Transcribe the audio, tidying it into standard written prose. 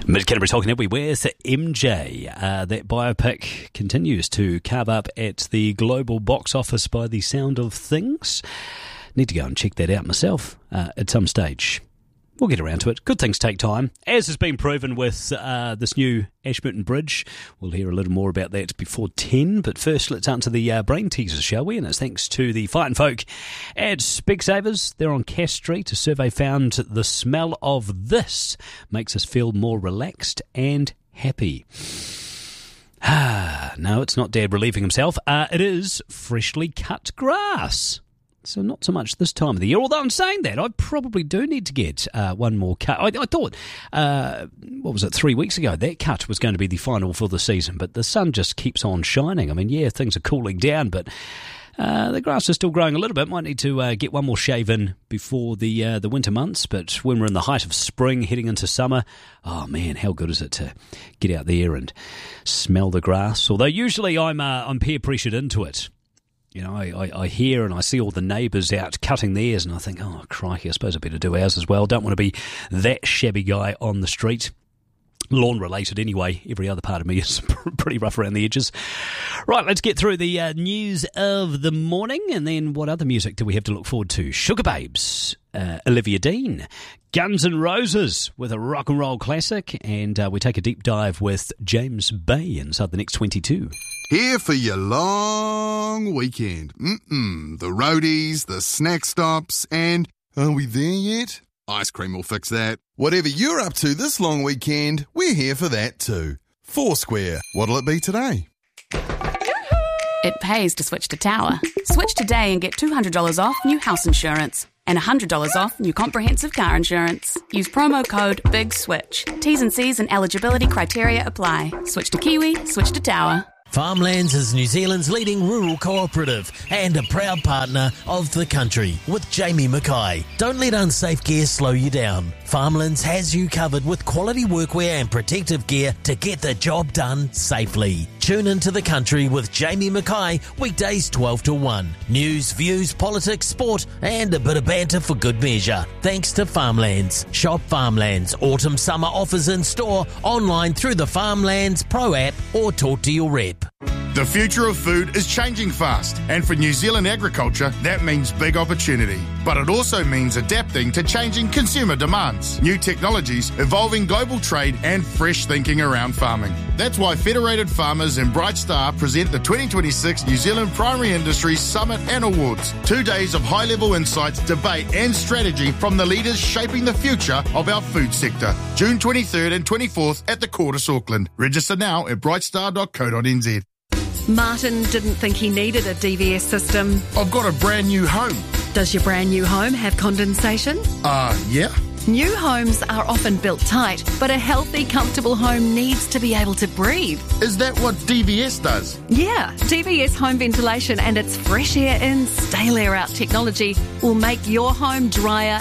Mid-Canterbury talking everywhere. So MJ, that biopic continues to carve up at the global box office by the sound of things. Need to go and check that out myself at some stage. We'll get around to it. Good things take time, as has been proven with this new Ashburton Bridge. We'll hear a little more about that before 10. But first, let's answer the brain teaser, shall we? And it's thanks to the Fighting Folk at Specsavers. They're on Cass Street. A survey found the smell of this makes us feel more relaxed and happy. No, it's not Dad relieving himself. It is freshly cut grass. So not so much this time of the year, although I'm saying that, I probably do need to get one more cut. I thought, 3 weeks ago, that cut was going to be the final for the season, but the sun just keeps on shining. I mean, yeah, things are cooling down, but the grass is still growing a little bit. Might need to get one more shave in before the winter months, but when we're in the height of spring, heading into summer, oh man, how good is it to get out there and smell the grass? Although usually I'm peer-pressured into it. You know, I hear and I see all the neighbours out cutting theirs and I think, oh, crikey, I suppose I better do ours as well. Don't want to be that shabby guy on the street. Lawn related anyway. Every other part of me is pretty rough around the edges. Right, let's get through the news of the morning, and then what other music do we have to look forward to? Sugar Babes, Olivia Dean, Guns N' Roses with a rock and roll classic, and we take a deep dive with James Bay inside the next 22. Here for your long weekend. The roadies, the snack stops, and are we there yet? Ice cream will fix that. Whatever you're up to this long weekend, we're here for that too. Foursquare. What'll it be today? It pays to switch to Tower. Switch today and get $200 off new house insurance and $100 off new comprehensive car insurance. Use promo code BIGSWITCH. T's and C's and eligibility criteria apply. Switch to Kiwi, switch to Tower. Farmlands is New Zealand's leading rural cooperative and a proud partner of the country with Jamie Mackay. Don't let unsafe gear slow you down. Farmlands has you covered with quality workwear and protective gear to get the job done safely. Tune into the country with Jamie Mackay weekdays 12 to 1. News, views, politics, sport and a bit of banter for good measure. Thanks to Farmlands. Shop Farmlands. Autumn summer offers in store, online through the Farmlands Pro app or talk to your rep. The future of food is changing fast, and for New Zealand agriculture, that means big opportunity. But it also means adapting to changing consumer demands, new technologies, evolving global trade, and fresh thinking around farming. That's why Federated Farmers and Bright Star present the 2026 New Zealand Primary Industries Summit and Awards. 2 days of high-level insights, debate, and strategy from the leaders shaping the future of our food sector. June 23rd and 24th at the Quartus Auckland. Register now at brightstar.co.nz. Martin didn't think he needed a DVS system. I've got a brand new home. Does your brand new home have condensation? Yeah. New homes are often built tight, but a healthy, comfortable home needs to be able to breathe. Is that what DVS does? Yeah, DVS home ventilation and its fresh air in, stale air out technology will make your home drier